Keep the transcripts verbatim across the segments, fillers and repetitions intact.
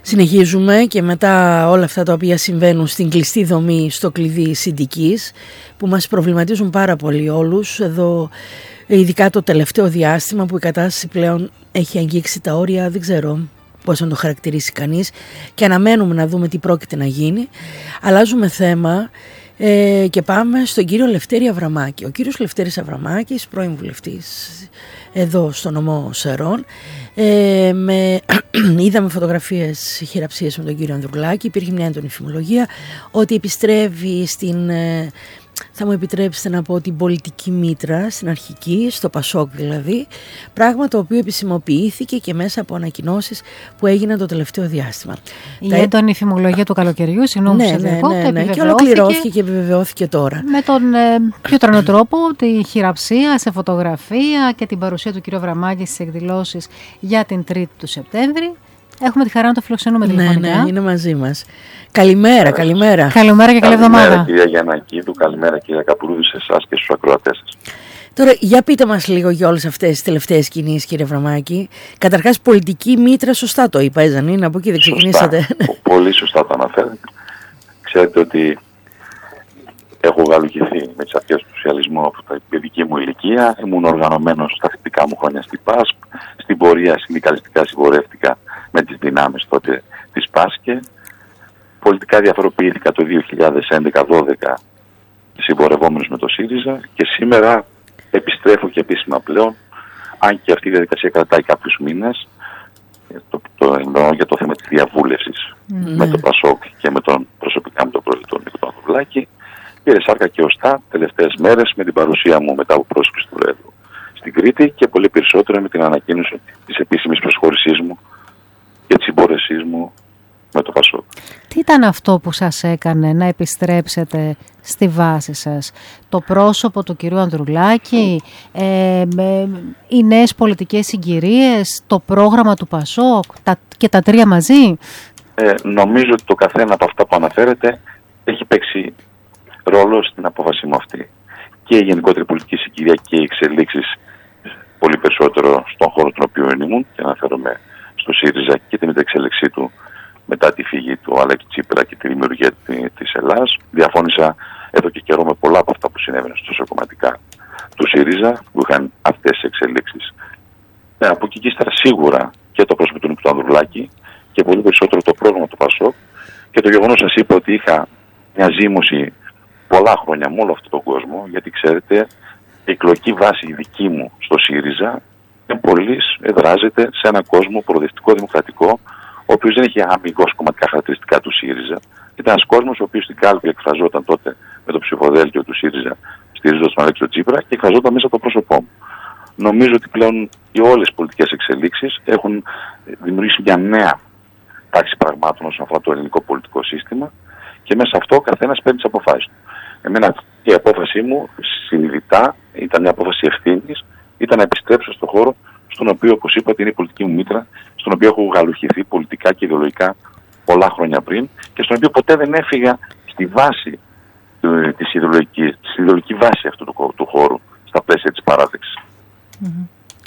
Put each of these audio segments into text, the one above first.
Συνεχίζουμε και μετά όλα αυτά τα οποία συμβαίνουν στην κλειστή δομή στο κλειδί Συντικής, που μας προβληματίζουν πάρα πολύ όλους εδώ, ειδικά το τελευταίο διάστημα που η κατάσταση πλέον έχει αγγίξει τα όρια, δεν ξέρω πώς να το χαρακτηρίσει κανείς, και αναμένουμε να δούμε τι πρόκειται να γίνει. Αλλάζουμε θέμα ε, και πάμε στον κύριο Λευτέρη Αβραμάκη. Ο κύριος Λευτέρης Αβραμάκης, πρώην βουλευτής εδώ στο νομό Σερών, ε, με, είδαμε φωτογραφίες χειραψίες με τον κύριο Ανδρουλάκη. Υπήρχε μια έντονη φημολογία ότι επιστρέφει στην, ε, θα μου επιτρέψετε να πω, την πολιτική μήτρα, στην αρχική, στο Πασόκ δηλαδή, πράγμα το οποίο επισημοποιήθηκε και μέσα από ανακοινώσεις που έγιναν το τελευταίο διάστημα. Η Τα... έντονη φημολογία του καλοκαιριού, συγγνώμη ναι, ναι, ναι, ναι, και ολοκληρώθηκε και επιβεβαιώθηκε τώρα. Με τον ε, πιο τρανό τρόπο, τη χειραψία σε φωτογραφία και την παρουσία του κ. Αβραμάκη στις εκδηλώσεις για την τρίτη του Σεπτέμβρη. Έχουμε τη χαρά να το φιλοξενούμε τηλεφωνικά. Ναι, ναι, είναι μαζί μας. Καλημέρα, καλημέρα. Καλημέρα και καλή εβδομάδα. Καλημέρα κυρία Γιαννακίδου, καλημέρα κυρία Καπουλούδη σε εσάς και στους ακροατές σας. Τώρα, για πείτε μας λίγο για όλες αυτές τις τελευταίες κινήσεις, κύριε Αβραμάκη. Καταρχάς, πολιτική μήτρα, σωστά το είπα, δεν είναι, από εκεί δεν ξεκινήσατε? Σωστά, πολύ σωστά το αναφέρετε. Ξέρετε ότι έχω γαλουχηθεί με τις αρχές του σοσιαλισμού από την παιδική μου ηλικία. Ήμουν οργανωμένος στα φοιτητικά μου χρόνια στην ΠΑΣΠ. Στην πορεία συνδικαλιστικά συμπορεύτηκα με τις δυνάμεις τότε της ΠΑΣΚΕ. Πολιτικά διαφοροποιήθηκα το δύο χιλιάδες έντεκα δώδεκα συμπορευόμενος με το ΣΥΡΙΖΑ και σήμερα επιστρέφω και επίσημα πλέον, αν και αυτή η διαδικασία κρατάει κάποιους μήνες, το, το εννοώ για το θέμα της διαβούλευσης mm. με το ΠΑΣΟΚ και με τον προσωπικά με τον πρόεδρο τον Νίκο Ανδρουλάκη, πήρε σάρκα και οστά τελευταίες μέρες με την παρουσία μου μετά από πρόσκληση του Πρόεδρου στην Κρήτη και πολύ περισσότερο με την ανακοίνωση της επίσημης προσχώρησής μου και της συμπόρεσής μου με το ΠΑΣΟΚ. Τι ήταν αυτό που σας έκανε να επιστρέψετε στη βάση σας? Το πρόσωπο του κυρίου Ανδρουλάκη, ε, με, οι νέες πολιτικές συγκυρίες, το πρόγραμμα του ΠΑΣΟΚ τα, και τα τρία μαζί? Ε, νομίζω ότι το καθένα από αυτά που αναφέρετε έχει παίξει ρόλο στην απόφαση μου αυτή. Και η γενικότερη πολιτική συγκυρία και οι εξελίξεις πολύ περισσότερο στον χώρο τον οποίο ήμουν, και αναφέρομαι στο ΣΥΡΙΖΑ και την μεταξέλιξή του μετά τη φύγη του Αλέξη Τσίπρα και τη δημιουργία της Ελλάδας. Διαφώνησα εδώ και καιρό με πολλά από αυτά που συνέβαιναν στο σοκομματικά του ΣΥΡΙΖΑ που είχαν αυτές τις εξελίξεις. Ε, από εκεί και ύστερα σίγουρα και το πρόσωπο του Νίκου Ανδρουλάκη και πολύ περισσότερο το πρόγραμμα του ΠΑΣΟΚ και το γεγονός, σας είπα, ότι είχα μια ζήμωση πολλά χρόνια με όλο αυτόν τον κόσμο, γιατί ξέρετε η εκλογική βάση η δική μου στο ΣΥΡΙΖΑ εμπολής εδράζεται σε έναν κόσμο προοδευτικό δημοκρατικό, ο οποίος δεν είχε αμυγός κομματικά χαρακτηριστικά του ΣΥΡΙΖΑ. Ήταν ένας κόσμος ο οποίος στην κάλπη εκφραζόταν τότε με το ψηφοδέλτιο του ΣΥΡΙΖΑ, στηρίζοντας τον Αλέξη Τσίπρα, και εκφραζόταν μέσα από το πρόσωπό μου. Νομίζω ότι πλέον οι όλες οι πολιτικές εξελίξεις έχουν δημιουργήσει μια νέα τάξη πραγμάτων όσον αφορά το ελληνικό πολιτικό σύστημα και μέσα σε αυτό ο καθένας παίρνει τις αποφάσεις του. Εμένα η απόφασή μου συνειδητά ήταν μια απόφαση ευθύνης, ήταν να επιστρέψω στον χώρο στον οποίο, όπως είπατε, είναι η πολιτική μου μήτρα, στον οποίο έχω γαλουχηθεί πολιτικά και ιδεολογικά πολλά χρόνια πριν και στον οποίο ποτέ δεν έφυγα στη βάση της ιδεολογικής, της ιδεολογική βάση αυτού του, του χώρου, στα πλαίσια της παράδεξης. Mm-hmm.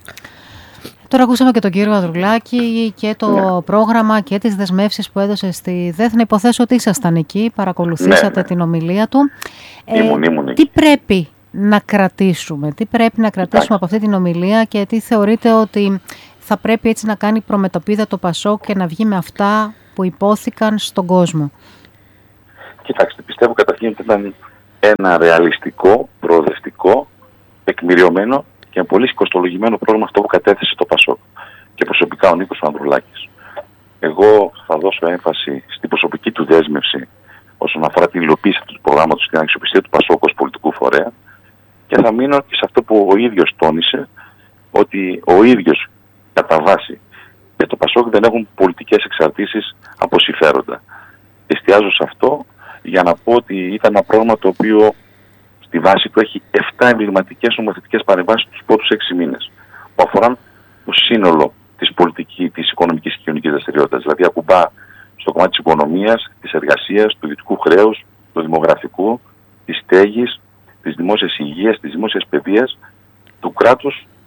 Τώρα ακούσαμε και τον κύριο Ανδρουλάκη και το ναι. πρόγραμμα και τις δεσμεύσεις που έδωσε στη ΔΕΘ. Να υποθέσω ότι ήσασταν εκεί, παρακολουθήσατε ναι, ναι. την ομιλία του. Ήμουν, ήμουν ε, τι πρέπει να κρατήσουμε, τι πρέπει να κρατήσουμε Άχι. από αυτή την ομιλία και τι θεωρείτε ότι θα πρέπει έτσι να κάνει προμετωπίδα το ΠΑΣΟΚ και να βγει με αυτά που υπόθηκαν στον κόσμο? Κοιτάξτε, πιστεύω καταρχήν ότι ήταν ένα ρεαλιστικό, προοδευτικό, τεκμηριωμένο και πολύ κοστολογημένο πρόγραμμα αυτό που κατέθεσε το ΠΑΣΟΚ και προσωπικά ο Νίκος Ανδρουλάκης. Εγώ θα δώσω έμφαση στην προσωπική του δέσμευση όσον αφορά την υλοποίηση αυτού του προγράμματος και την αξιοπιστία του ΠΑΣΟΚ ως πολιτικού φορέα και θα μείνω και σε αυτό που ο ίδιος τόνισε, ότι ο ίδιος κατά βάση και το ΠΑΣΟΚ δεν έχουν πολιτικές εξαρτήσεις από συμφέροντα. Εστιάζω σε αυτό για να πω ότι ήταν ένα πρόγραμμα το οποίο στη βάση του έχει επτά εμβληματικές νομοθετικές παρεμβάσεις τους πρώτους έξι μήνες που αφοράν το σύνολο της πολιτικής, της οικονομικής και κοινωνικής δραστηριότητας. Δηλαδή ακουμπά στο κομμάτι της οικονομίας, της εργασίας, του ιδιωτικού χρέους, του δημογραφικού, της στέγης, της δημόσιας υγείας, της δημόσιας παιδείας, του κράτους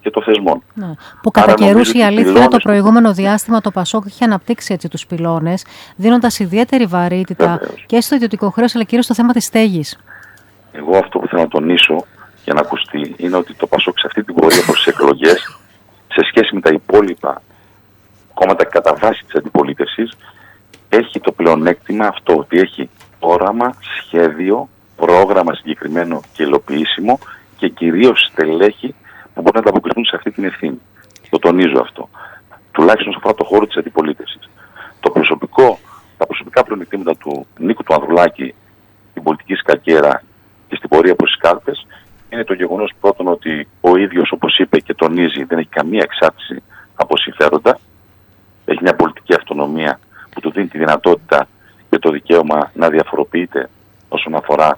και των θεσμών. Ναι. Που κατά καιρούς η αλήθεια είναι το προηγούμενο διάστημα το Πασόκ είχε αναπτύξει έτσι τους πυλώνες, δίνοντας ιδιαίτερη βαρύτητα Βεβαίως. και στο ιδιωτικό χρέος, αλλά κυρίως στο θέμα της στέγης. Εγώ αυτό που θέλω να τονίσω για να ακουστεί είναι ότι το Πασόκ σε αυτή την πορεία προς τις εκλογές, σε σχέση με τα υπόλοιπα κόμματα κατά βάση της αντιπολίτευσης, έχει το πλεονέκτημα αυτό ότι έχει όραμα, σχέδιο, πρόγραμμα συγκεκριμένο και υλοποιήσιμο και κυρίως στελέχη που μπορούν να ανταποκριθούν σε αυτή την ευθύνη. Το τονίζω αυτό. Τουλάχιστον σε αφορά το χώρο της αντιπολίτευσης. Το προσωπικό, τα προσωπικά πλεονεκτήματα του Νίκου του Ανδρουλάκη, την πολιτική σκακέρα και στην πορεία προς τις κάλπες, είναι το γεγονός πρώτον ότι ο ίδιος, όπως είπε και τονίζει, δεν έχει καμία εξάρτηση από συμφέροντα. Έχει μια πολιτική αυτονομία που του δίνει τη δυνατότητα και το δικαίωμα να διαφοροποιείται όσον αφορά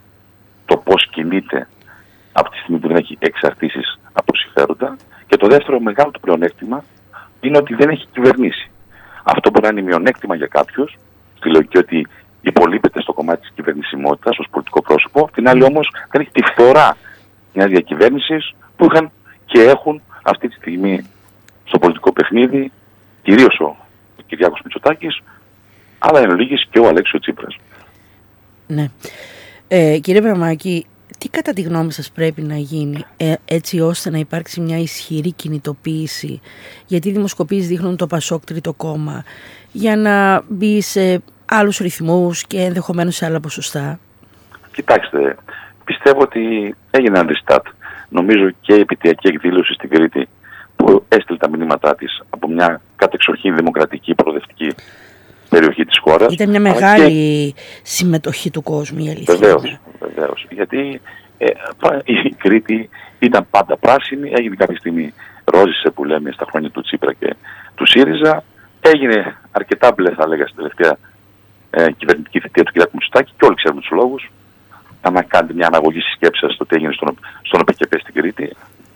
το πώς κινείται από τη στιγμή που δεν έχει εξαρτήσεις από συμφέροντα. Και το δεύτερο μεγάλο του πλεονέκτημα είναι ότι δεν έχει κυβερνήσει. Αυτό μπορεί να είναι μειονέκτημα για κάποιους, στη λογική ότι υπολείπεται στο κομμάτι της κυβερνησιμότητας ως πολιτικό πρόσωπο. Την άλλη όμως δεν έχει τη φθορά μιας διακυβέρνησης που είχαν και έχουν αυτή τη στιγμή στο πολιτικό παιχνίδι κυρίως ο Κυριάκος Μητσοτάκης, αλλά εν ολίγης και ο Αλέξης Τσίπρας. Ναι. Ε, κύριε Βραμάκη, τι κατά τη γνώμη σας πρέπει να γίνει ε, έτσι ώστε να υπάρξει μια ισχυρή κινητοποίηση, γιατί οι δημοσκοπήσεις δείχνουν το Πασόκ τρίτο κόμμα, για να μπει σε άλλους ρυθμούς και ενδεχομένως σε άλλα ποσοστά? Κοιτάξτε, πιστεύω ότι έγινε ένα restart. Νομίζω και η επιτυχιακή εκδήλωση στην Κρήτη που έστειλε τα μηνύματά της από μια κατεξοχήν δημοκρατική προοδευτική περιοχή της χώρας. Ήταν μια μεγάλη και συμμετοχή του κόσμου, η αλήθεια. Βεβαίως, βεβαίως. Γιατί ε, η Κρήτη ήταν πάντα πράσινη, έγινε κάποια στιγμή ρόζισε που λέμε στα χρόνια του Τσίπρα και του ΣΥΡΙΖΑ, έγινε αρκετά μπλε θα λέγα στην τελευταία ε, κυβερνητική θητεία του κ. Μητσοτάκη και όλοι ξέρουμε τους λόγους. Αν κάνετε μια αναγωγή στη σκέψη σας στο τι έγινε στον, στον ΟΠΕΚΕΠΕ στην Κρήτη,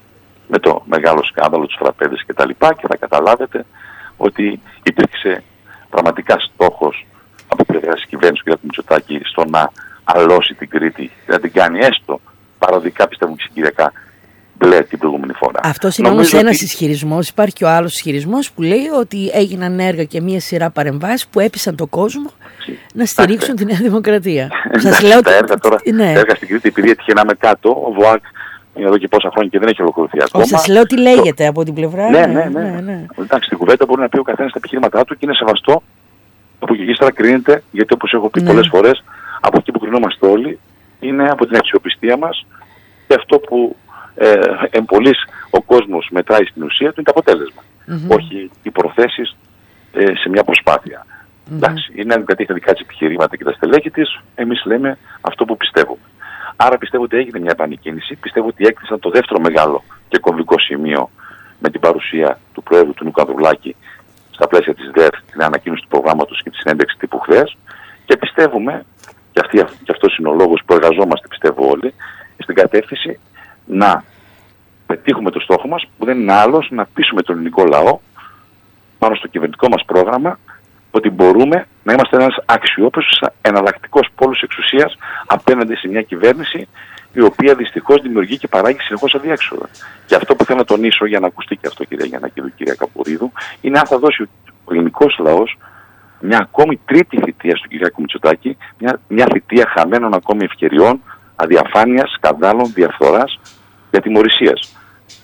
με το μεγάλο σκάνδαλο, τους φραπέδες και τα λοιπά, και θα καταλάβετε ότι υπήρξε πραγματικά στόχος από πλευράς της κυβέρνησης του κ. Μητσοτάκη στο να αλώσει την Κρήτη και να την κάνει έστω παροδικά, πιστεύω και συγκυριακά, μπλε την προηγούμενη φορά. Αυτός είναι όμως ένας ότι ισχυρισμός. Υπάρχει και ο άλλος ισχυρισμός που λέει ότι έγιναν έργα και μία σειρά παρεμβάσεις που έπεισαν τον κόσμο να στηρίξουν τη Νέα Δημοκρατία. Σας λέω τα έργα τώρα, ναι. τα έργα στην Κρήτη, επειδή έτυχε να είμαι κάτω, ο ΒΟΑΚ είναι εδώ και πόσα χρόνια και δεν έχει ολοκληρωθεί ακόμα. Σας λέω τι λέγεται το από την πλευρά. Ναι, ναι, ναι. ναι, ναι. Εντάξει, στην κουβέντα μπορεί να πει ο καθένας τα επιχείρηματά του και είναι σεβαστό. Από εκεί ύστερα κρίνεται, γιατί όπως έχω πει ναι. πολλές φορές, από εκεί που κρινόμαστε όλοι είναι από την αξιοπιστία μας και αυτό που ε, εμπολής ο κόσμος μετράει στην ουσία του είναι το αποτέλεσμα. Mm-hmm. Όχι οι προθέσεις ε, σε μια προσπάθεια. Mm-hmm. Εντάξει, είναι αν κατήχε δικά της επιχειρήματα και τα στελέχη της, εμείς λέμε αυτό που πιστεύουμε. Άρα πιστεύω ότι έγινε μια επανεκκίνηση, πιστεύω ότι έκτισαν το δεύτερο μεγάλο και κομβικό σημείο με την παρουσία του Προέδρου του Νίκου Ανδρουλάκη στα πλαίσια της ΔΕΡ, την ανακοίνωση του προγράμματος και τη συνέντευξη τύπου χθες, και πιστεύουμε, και, αυτή, και αυτός είναι ο λόγος που εργαζόμαστε πιστεύω όλοι, στην κατεύθυνση να πετύχουμε το στόχο μας, που δεν είναι άλλος να πείσουμε τον ελληνικό λαό πάνω στο κυβερνητικό μας πρόγραμμα ότι μπορούμε να είμαστε ένας αξιόπιστος εναλλακτικός πόλος εξουσίας απέναντι σε μια κυβέρνηση η οποία δυστυχώς δημιουργεί και παράγει συνεχώς αδιέξοδα. Και αυτό που θέλω να τονίσω, για να ακουστεί και αυτό κυρία Γιαννακίδου, κυρία Καπορίδου, είναι αν θα δώσει ο ελληνικός λαός μια ακόμη τρίτη θητεία στον Κυριάκο Μητσοτάκη, μια, μια θητεία χαμένων ακόμη ευκαιριών, αδιαφάνειας, σκανδάλων, διαφθοράς και ατιμωρησίας.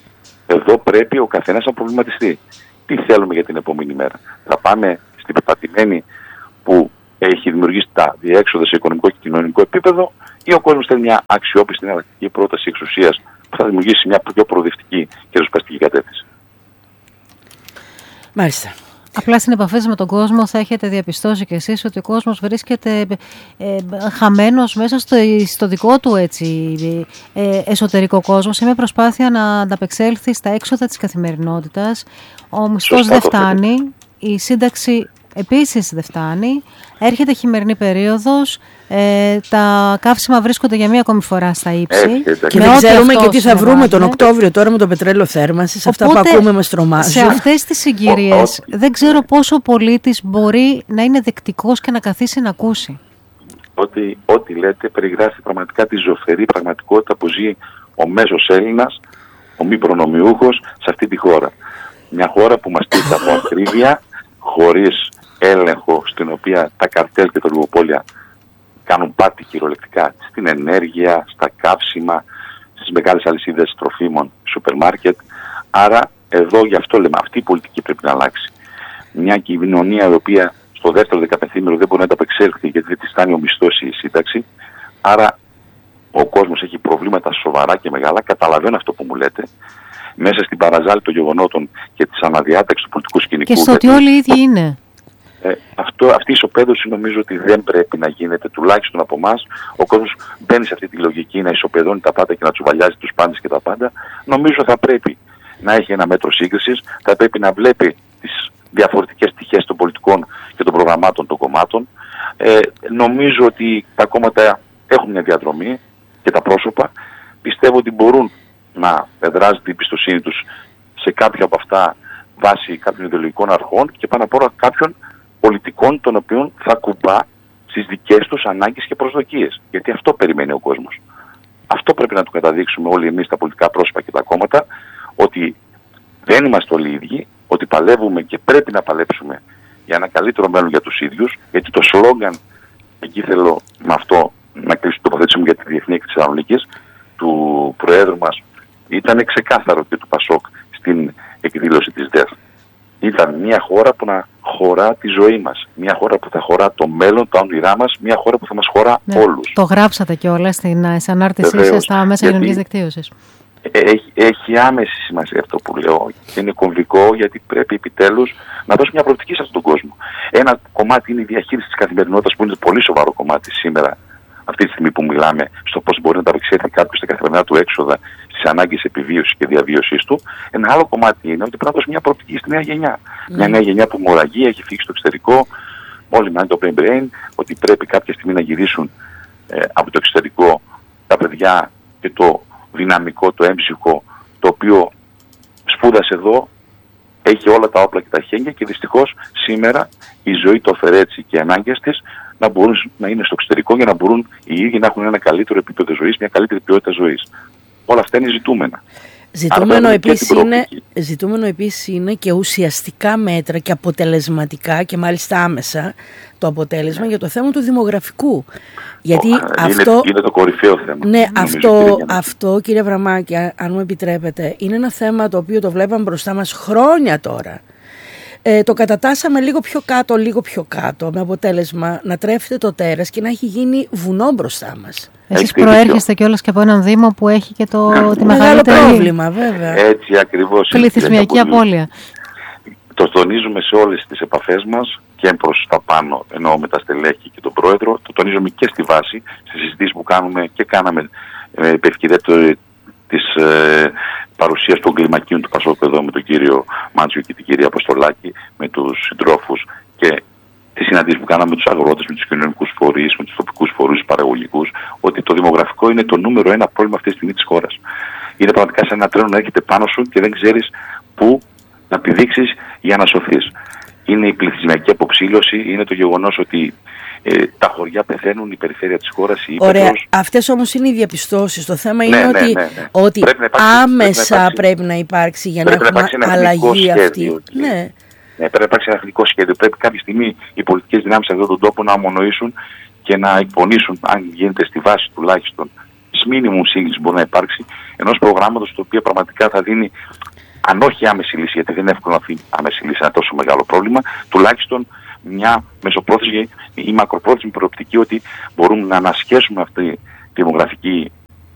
Εδώ πρέπει ο καθένας να προβληματιστεί. Τι θέλουμε για την επόμενη μέρα? Θα πάμε στην πεπατημένη που έχει δημιουργήσει τα διέξοδα σε οικονομικό και κοινωνικό επίπεδο, ή ο κόσμος θέλει μια αξιόπιστη εναλλακτική πρόταση εξουσίας που θα δημιουργήσει μια πιο προοδευτική και ριζοσπαστική κατεύθυνση? Μάλιστα. Απλά στην επαφή με τον κόσμο θα έχετε διαπιστώσει κι εσείς ότι ο κόσμος βρίσκεται ε, χαμένος μέσα στο, στο δικό του έτσι, ε, εσωτερικό κόσμο, σε μια προσπάθεια να ανταπεξέλθει στα έξοδα της καθημερινότητας. Ο μισθός δεν φτάνει, η σύνταξη επίσης δεν φτάνει, έρχεται χειμερινή περίοδος, ε, τα καύσιμα βρίσκονται για μία ακόμη φορά στα ύψη. Ε, και δεν ξέρουμε και τι θα βρούμε τον Οκτώβριο τώρα με το πετρέλαιο θέρμανσης. Αυτά που ακούμε μας τρομάζουν. Σε αυτές τις συγκυρίες δεν ξέρω πόσο ο πολίτης μπορεί να είναι δεκτικός και να καθίσει να ακούσει. Ότι ό,τι λέτε περιγράφει πραγματικά τη ζωφερή πραγματικότητα που ζει ο μέσος Έλληνας, ο μη προνομιούχος σε αυτή τη χώρα. Μια χώρα που μαστίζεται από ακρίβεια, χωρίς έλεγχο, στην οποία τα καρτέλ και τα λιγοπόλια κάνουν πάτη κυριολεκτικά στην ενέργεια, στα καύσιμα, στις μεγάλες αλυσίδες τροφίμων, σούπερ μάρκετ. Άρα εδώ γι' αυτό λέμε, αυτή η πολιτική πρέπει να αλλάξει. Μια κοινωνία η οποία στο δεύτερο δεκαπενθήμερο δεν μπορεί να ανταπεξέλθει γιατί δεν τη φτάνει ο μισθός ή η σύνταξη. Άρα ο κόσμος έχει προβλήματα σοβαρά και μεγάλα. Καταλαβαίνω αυτό που μου λέτε. Μέσα στην παραζάλη των γεγονότων και της αναδιάταξης του πολιτικού σκηνικού. Και στο ότι όλοι οι ίδιοι είναι. Ε, αυτό, αυτή η ισοπαίδωση νομίζω ότι δεν πρέπει να γίνεται, τουλάχιστον από εμάς. Ο κόσμος μπαίνει σε αυτή τη λογική να ισοπεδώνει τα πάντα και να τσουβαλιάζει τους πάντες και τα πάντα. Νομίζω θα πρέπει να έχει ένα μέτρο σύγκρισης, θα πρέπει να βλέπει τις διαφορετικές πτυχές των πολιτικών και των προγραμμάτων των κομμάτων. Ε, νομίζω ότι τα κόμματα έχουν μια διαδρομή και τα πρόσωπα. Πιστεύω ότι μπορούν να εδράζεται η εμπιστοσύνη τους σε κάποια από αυτά βάσει κάποιων ιδεολογικών αρχών και πάνω απ' όλα κάποιων πολιτικών των οποίων θα κουμπά στις δικές τους ανάγκες και προσδοκίες. Γιατί αυτό περιμένει ο κόσμος. Αυτό πρέπει να του καταδείξουμε όλοι εμείς τα πολιτικά πρόσωπα και τα κόμματα, ότι δεν είμαστε όλοι ίδιοι, ότι παλεύουμε και πρέπει να παλέψουμε για ένα καλύτερο μέλλον για τους ίδιους, γιατί το σλόγγαν, εκεί θέλω με αυτό να κλείσω το τοποθέτηση μου για τη Διεθνή Έκθεση Θεσσαλονίκης, του Προέδρου μας, ήταν ξεκάθαρο και του Πασόκ στην εκδήλωση της ΔΕΘ. Ήταν μια χώρα που να χωρά τη ζωή μας. Μια χώρα που θα χωρά το μέλλον, τα όνειρά μας. Μια χώρα που θα μας χωρά ναι, όλους. Το γράψατε κιόλας στην ανάρτησή σας στα μέσα κοινωνικής δικτύωσης. Έχει, έχει άμεση σημασία αυτό που λέω. Είναι κομβικό γιατί πρέπει επιτέλους να δώσουμε μια προοπτική σε αυτόν τον κόσμο. Ένα κομμάτι είναι η διαχείριση της καθημερινότητας που είναι πολύ σοβαρό κομμάτι σήμερα, αυτή τη στιγμή που μιλάμε, στο πώς μπορεί να ανταπεξέλθει κάποιος στα καθημερινά του έξοδα, στις ανάγκες επιβίωσης και διαβίωσης του. Ένα άλλο κομμάτι είναι ότι πρέπει να δώσει μια προοπτική στη νέα γενιά. Mm. Μια νέα γενιά που μοραγεί, έχει φύγει στο εξωτερικό. Όλοι μιλάνε το brain brain, ότι πρέπει κάποια στιγμή να γυρίσουν ε, από το εξωτερικό τα παιδιά και το δυναμικό, το έμψυχο, το οποίο σπούδασε εδώ, έχει όλα τα όπλα και τα χέρια και δυστυχώς σήμερα η ζωή το αφαιρέτει και οι ανάγκες της να μπορούν να είναι στο εξωτερικό για να μπορούν οι ίδιοι να έχουν ένα καλύτερο επίπεδο ζωής, μια καλύτερη ποιότητα ζωής. Όλα αυτά είναι ζητούμενα. Ζητούμενο επίσης, είναι, ζητούμενο επίσης είναι και ουσιαστικά μέτρα και αποτελεσματικά και μάλιστα άμεσα το αποτέλεσμα yeah. για το θέμα του δημογραφικού. Γιατί oh, αυτό είναι, είναι το κορυφαίο θέμα. Ναι, αυτό, αυτό κύριε Βραμμάκη, αν μου επιτρέπετε, είναι ένα θέμα το οποίο το βλέπαμε μπροστά μας χρόνια τώρα. Ε, το κατατάσαμε λίγο πιο κάτω, λίγο πιο κάτω, με αποτέλεσμα να τρέφεται το τέρας και να έχει γίνει βουνό μπροστά μας. Εσείς προέρχεστε κιόλας και από έναν Δήμο που έχει και το, yeah. τη μεγαλύτερη πρόβλημα, βέβαια. Έτσι ακριβώς. Πληθυσμιακή απώλεια. Το τονίζουμε σε όλες τις επαφές μας και προς τα πάνω, εννοώ με τα στελέχη και τον Πρόεδρο. Το τονίζουμε και στη βάση, στις συζητήσεις που κάνουμε και κάναμε ε, επ' ευκαιρία της ε, παρουσίας των κλιμακίων του Πασόκ εδώ με τον κύριο Μάντσιο και την κυρία Αποστολάκη, με τους συντρόφους και τις συναντήσεις που κάναμε με τους αγρότες, με τους κοινωνικούς φορείς, με τους τοπικούς φορείς παραγωγικούς, ότι το δημογραφικό είναι το νούμερο ένα πρόβλημα αυτή τη στιγμή της χώρας. Είναι πραγματικά σαν ένα τρένο να έρχεται πάνω σου και δεν ξέρεις πού να πηδήξεις για να σωθείς. Είναι η πληθυσμιακή αποψήλωση, είναι το γεγονός ότι ε, τα χωριά πεθαίνουν, η περιφέρεια της χώρας, η Ωραία, ύπεθρος. αυτές όμως είναι οι διαπιστώσεις. Το θέμα είναι ναι, ότι, ναι, ναι, ναι. ότι πρέπει να υπάρξει, άμεσα πρέπει να, πρέπει να υπάρξει για πρέπει να έχουμε να αλλαγή αυτή. Σχέδιο, ναι. Ναι, πρέπει να υπάρξει ένα εθνικό σχέδιο. Πρέπει κάποια στιγμή οι πολιτικές δυνάμεις σε αυτόν τον τόπο να ομονοήσουν και να εκπονήσουν, αν γίνεται στη βάση τουλάχιστον, της μίνιμουμ σύγκληση μπορεί να υπάρξει, ενός προγράμματος το οποίο πραγματικά θα δίνει, αν όχι άμεση λύση, γιατί δεν είναι εύκολο να δίνει άμεση λύση ένα τόσο μεγάλο πρόβλημα, τουλάχιστον μια μεσοπρόθεσμη ή μακροπρόθεσμη προοπτική ότι μπορούμε να ανασχέσουμε αυτή τη δημογραφική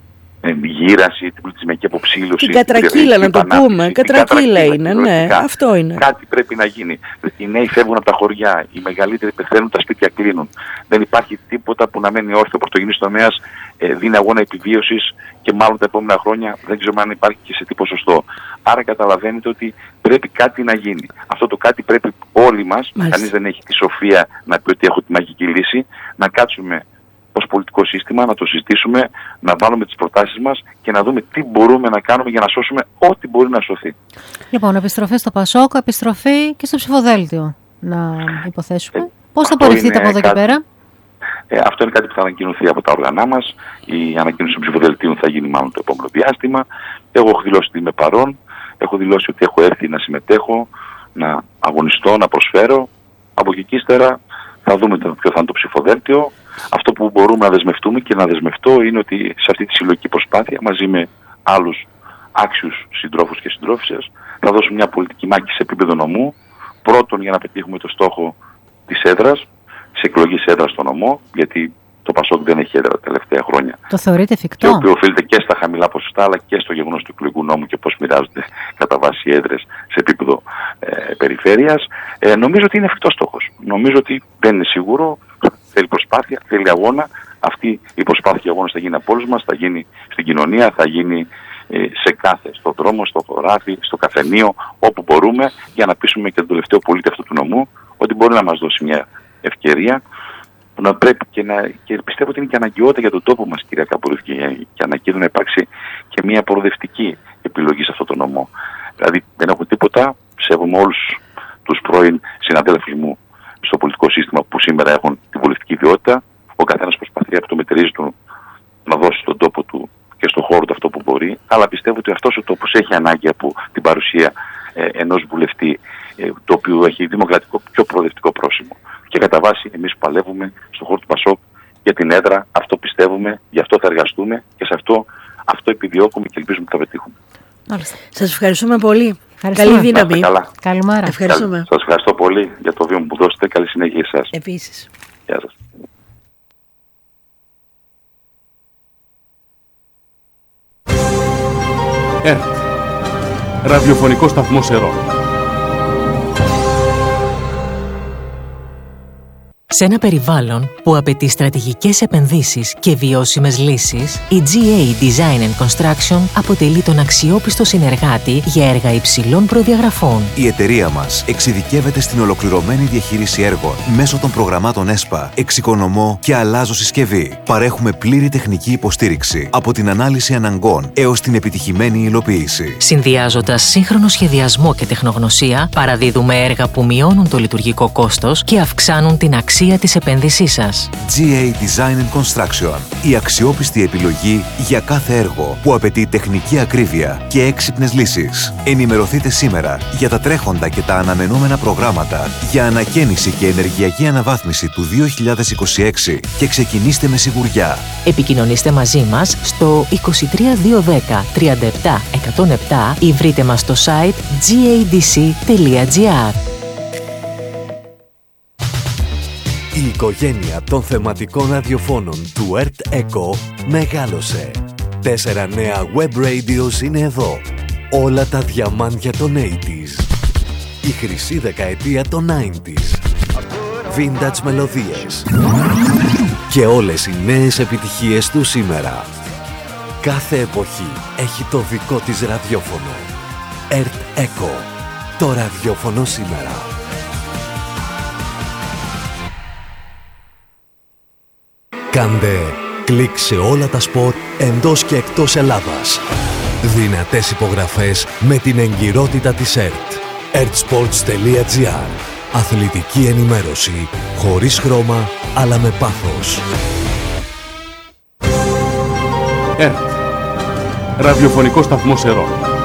γύραση, την πολιτισμική αποψήλωση. Την κατρακύλα να το πούμε. Κατρακύλα είναι, ναι, αυτό είναι. Κάτι πρέπει να γίνει. Οι νέοι φεύγουν από τα χωριά, οι μεγαλύτεροι πεθαίνουν, τα σπίτια κλείνουν. Δεν υπάρχει τίποτα που να μένει όρθιο. Ο πρωτογενής τομέας ε, δίνει αγώνα επιβίωσης και μάλλον τα επόμενα χρόνια δεν ξέρω αν υπάρχει και σε τι ποσοστό. Άρα καταλαβαίνετε ότι πρέπει κάτι να γίνει. Αυτό το κάτι πρέπει όλοι μας, κανείς δεν έχει τη σοφία να πει ότι έχω τη μαγική λύση, να κάτσουμε ως πολιτικό σύστημα, να το συζητήσουμε, να βάλουμε τις προτάσεις μας και να δούμε τι μπορούμε να κάνουμε για να σώσουμε ό,τι μπορεί να σωθεί. Λοιπόν, επιστροφή στο Πασόκ, επιστροφή και στο ψηφοδέλτιο, να υποθέσουμε. Ε, Πώς θα πορευτείτε από εδώ κάτι, και πέρα? Ε, αυτό είναι κάτι που θα ανακοινωθεί από τα όργανά μας. Η ανακοίνωση των ψηφοδελτίων θα γίνει μάλλον το επόμενο διάστημα. Εγώ έχω δηλώσει ότι είμαι παρόν. Έχω δηλώσει ότι έχω έρθει να συμμετέχω, να αγωνιστώ, να προσφέρω. Από εκεί και ύστερα θα δούμε ποιο θα είναι το ψηφοδέλτιο. Αυτό που μπορούμε να δεσμευτούμε και να δεσμευτώ είναι ότι σε αυτή τη συλλογική προσπάθεια, μαζί με άλλους άξιους συντρόφους και συντρόφισσες, θα δώσουμε μια πολιτική μάχη σε επίπεδο νομού. Πρώτον, για να πετύχουμε το στόχο της έδρας, της εκλογής έδρας στο νομό, γιατί το Πασόκ δεν έχει έδρα τα τελευταία χρόνια. Το θεωρείτε εφικτό? Το οποίο οφείλεται και στα χαμηλά ποσοστά, αλλά και στο γεγονός του εκλογικού νόμου και πώς μοιράζονται κατά βάση έδρες σε επίπεδο ε, περιφέρειας. Ε, νομίζω ότι είναι εφικτός στόχος. Νομίζω ότι δεν είναι σίγουρο. Θέλει προσπάθεια, θέλει αγώνα. Αυτή η προσπάθεια αγώνα θα γίνει από όλους μας, θα γίνει στην κοινωνία, θα γίνει ε, σε κάθε, στον δρόμο, στο χωράφι, στο καφενείο, όπου μπορούμε, για να πείσουμε και τον τελευταίο πολίτη αυτού του νομού ότι μπορεί να μας δώσει μια ευκαιρία. Να πρέπει και, να, και πιστεύω ότι είναι και αναγκαιότητα για τον τόπο μας, κυρία Καπορίδη, και, και αναγκαίο να υπάρξει και μια προοδευτική επιλογή σε αυτό το νομό. Δηλαδή δεν έχω τίποτα, σέβομαι όλους τους πρώην συναδέλφους μου στο πολιτικό σύστημα που σήμερα έχουν την βουλευτική ιδιότητα. Ο καθένας προσπαθεί από το μετερίζει του να δώσει στον τόπο του και στον χώρο του αυτό που μπορεί, αλλά πιστεύω ότι αυτός ο τόπος έχει ανάγκη από την παρουσία ε, ενός βουλευτή, ε, το οποίο έχει δημοκρατικό, πιο προοδευτικό πρόσημο. Και κατά βάση εμείς παλεύουμε στον χώρο του Πασόκ για την έδρα, αυτό πιστεύουμε, γι' αυτό θα εργαστούμε και σε αυτό, αυτό επιδιώκουμε και ελπίζουμε ότι θα πετύχουμε. Σας ευχαριστούμε πολύ. Ευχαριστούμε. Καλή δύναμη. Καλά. Καλημέρα. Ευχαριστούμε. Σας ευχαριστώ πολύ για το βήμα που δώσετε. Καλή συνέχεια εσάς. Επίσης. Γεια σας. ΕΡΤ, ραδιοφωνικό σταθμό Σερών. Σε ένα περιβάλλον που απαιτεί στρατηγικές επενδύσεις και βιώσιμες λύσεις, η τζι έι Design and Construction αποτελεί τον αξιόπιστο συνεργάτη για έργα υψηλών προδιαγραφών. Η εταιρεία μας εξειδικεύεται στην ολοκληρωμένη διαχείριση έργων μέσω των προγραμμάτων ΕΣΠΑ, εξοικονομώ και αλλάζω συσκευή. Παρέχουμε πλήρη τεχνική υποστήριξη από την ανάλυση αναγκών έως την επιτυχημένη υλοποίηση. Συνδυάζοντας σύγχρονο σχεδιασμό και τεχνογνωσία, παραδίδουμε έργα που μειώνουν το λειτουργικό κόστος και αυξάνουν την αξία της επένδυσής σας. τζι έι Design and Construction. Η αξιόπιστη επιλογή για κάθε έργο που απαιτεί τεχνική ακρίβεια και έξυπνες λύσεις. Ενημερωθείτε σήμερα για τα τρέχοντα και τα αναμενόμενα προγράμματα για ανακαίνιση και ενεργειακή αναβάθμιση του δύο χιλιάδες είκοσι έξι και ξεκινήστε με σιγουριά. Επικοινωνήστε μαζί μας στο είκοσι τρία διακόσια δέκα τριάντα επτά εκατόν επτά ή βρείτε μας στο site τζι έι ντι σι τελεία τζι άρ. Η οικογένεια των θεματικών ραδιοφώνων του ΕΡΤ Echo μεγάλωσε. Τέσσερα νέα web radios είναι εδώ. Όλα τα διαμάντια των ογδόντα. Η χρυσή δεκαετία των ενενήντα. Vintage μελωδίες. Και όλες οι νέες επιτυχίες του σήμερα. Κάθε εποχή έχει το δικό της ραδιόφωνο. ΕΡΤ Echo. Το ραδιόφωνο σήμερα. Κάντε κλικ σε όλα τα σπορ εντός και εκτός Ελλάδας. Δυνατές υπογραφές με την εγκυρότητα της ΕΡΤ. ερτ-σπορτς τελεία τζι άρ. Αθλητική ενημέρωση χωρίς χρώμα αλλά με πάθος. ΕΡΤ, ραδιοφωνικό σταθμό Σερών.